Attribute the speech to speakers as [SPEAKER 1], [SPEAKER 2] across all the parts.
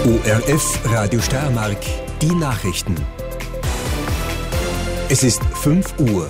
[SPEAKER 1] ORF Radio Steiermark, die Nachrichten. Es ist 5 Uhr.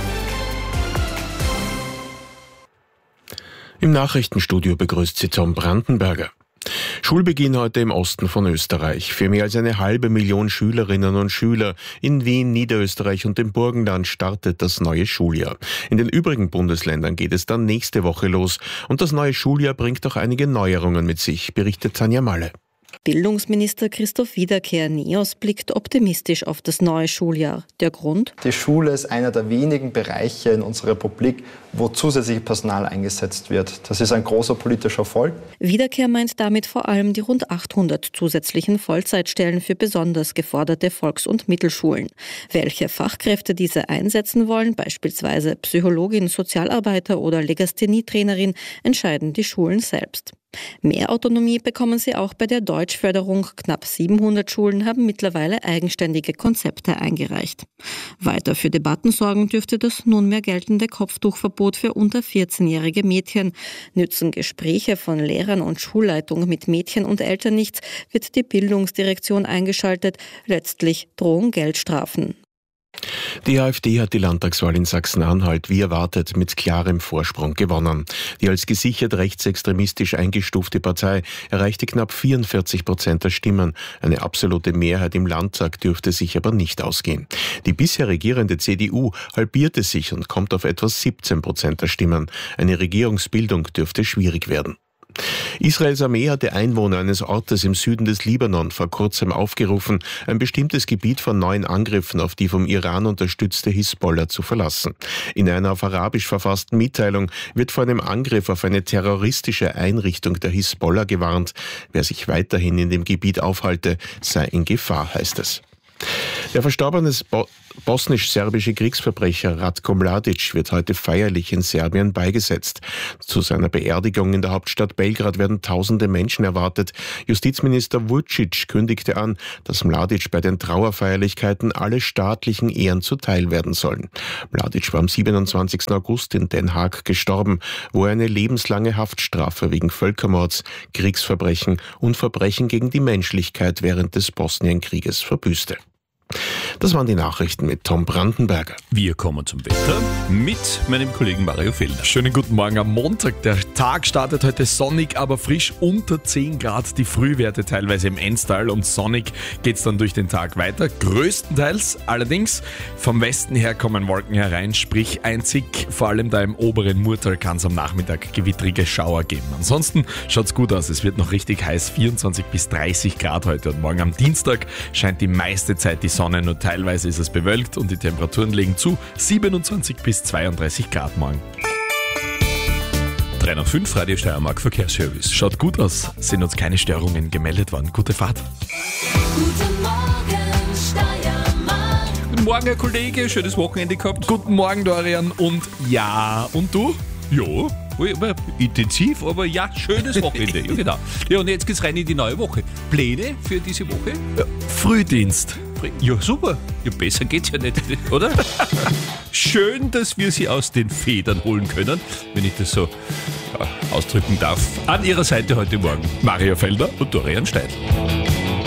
[SPEAKER 2] Im Nachrichtenstudio begrüßt Sie Tom Brandenberger. Schulbeginn heute im Osten von Österreich. Für mehr als 500.000 Schülerinnen und Schüler in Wien, Niederösterreich und dem Burgenland startet das neue Schuljahr. In den übrigen Bundesländern geht es dann nächste Woche los. Und das neue Schuljahr bringt auch einige Neuerungen mit sich, berichtet Tanja Malle.
[SPEAKER 3] Bildungsminister Christoph Wiederkehr-Neos blickt optimistisch auf das neue Schuljahr. Der Grund?
[SPEAKER 4] Die Schule ist einer der wenigen Bereiche in unserer Republik, wo zusätzliches Personal eingesetzt wird. Das ist ein großer politischer Erfolg.
[SPEAKER 3] Wiederkehr meint damit vor allem die rund 800 zusätzlichen Vollzeitstellen für besonders geforderte Volks- und Mittelschulen. Welche Fachkräfte diese einsetzen wollen, beispielsweise Psychologin, Sozialarbeiter oder Legasthenietrainerin, entscheiden die Schulen selbst. Mehr Autonomie bekommen sie auch bei der Deutschförderung. Knapp 700 Schulen haben mittlerweile eigenständige Konzepte eingereicht. Weiter für Debatten sorgen dürfte das nunmehr geltende Kopftuchverbot für unter 14-jährige Mädchen. Nützen Gespräche von Lehrern und Schulleitung mit Mädchen und Eltern nichts, wird die Bildungsdirektion eingeschaltet. Letztlich drohen Geldstrafen.
[SPEAKER 2] Die AfD hat die Landtagswahl in Sachsen-Anhalt wie erwartet mit klarem Vorsprung gewonnen. Die als gesichert rechtsextremistisch eingestufte Partei erreichte knapp 44% der Stimmen. Eine absolute Mehrheit im Landtag dürfte sich aber nicht ausgehen. Die bisher regierende CDU halbierte sich und kommt auf etwa 17% der Stimmen. Eine Regierungsbildung dürfte schwierig werden. Israels Armee hat die Einwohner eines Ortes im Süden des Libanon vor kurzem aufgerufen, ein bestimmtes Gebiet von neuen Angriffen auf die vom Iran unterstützte Hisbollah zu verlassen. In einer auf Arabisch verfassten Mitteilung wird vor einem Angriff auf eine terroristische Einrichtung der Hisbollah gewarnt. Wer sich weiterhin in dem Gebiet aufhalte, sei in Gefahr, heißt es. Der verstorbene bosnisch-serbische Kriegsverbrecher Ratko Mladic wird heute feierlich in Serbien beigesetzt. Zu seiner Beerdigung in der Hauptstadt Belgrad werden tausende Menschen erwartet. Justizminister Vučić kündigte an, dass Mladic bei den Trauerfeierlichkeiten alle staatlichen Ehren zuteil werden sollen. Mladic war am 27. August in Den Haag gestorben, wo er eine lebenslange Haftstrafe wegen Völkermords, Kriegsverbrechen und Verbrechen gegen die Menschlichkeit während des Bosnienkrieges verbüßte. Das waren die Nachrichten mit Tom Brandenberger.
[SPEAKER 5] Wir kommen zum Wetter mit meinem Kollegen Mario Feldner.
[SPEAKER 6] Schönen guten Morgen am Montag. Der Tag startet heute sonnig, aber frisch unter 10 Grad. Die Frühwerte teilweise im Enstal und sonnig geht es dann durch den Tag weiter. Größtenteils allerdings vom Westen her kommen Wolken herein, sprich einzig vor allem da im oberen Murtal kann es am Nachmittag gewittrige Schauer geben. Ansonsten schaut es gut aus. Es wird noch richtig heiß, 24 bis 30 Grad heute und morgen am Dienstag scheint die meiste Zeit die Sonne, nur teilweise ist es bewölkt und die Temperaturen legen zu 27 bis 32 Grad morgen.
[SPEAKER 5] 305 Radio Steiermark Verkehrsservice.
[SPEAKER 6] Schaut gut aus, sind uns keine Störungen gemeldet worden. Gute Fahrt.
[SPEAKER 7] Guten Morgen, Steiermark.
[SPEAKER 5] Guten Morgen, Herr Kollege. Schönes Wochenende gehabt.
[SPEAKER 6] Guten Morgen, Dorian. Und ja, und du?
[SPEAKER 5] Ja, intensiv, aber ja, schönes Wochenende. Ja, genau. Ja, und jetzt geht's rein in die neue Woche. Pläne für diese Woche?
[SPEAKER 6] Ja, Frühdienst.
[SPEAKER 5] Ja, super. Ja, besser geht's ja nicht, oder? Schön, dass wir Sie aus den Federn holen können, wenn ich das so ausdrücken darf. An Ihrer Seite heute Morgen Mario Feldner und Dorian Steidl.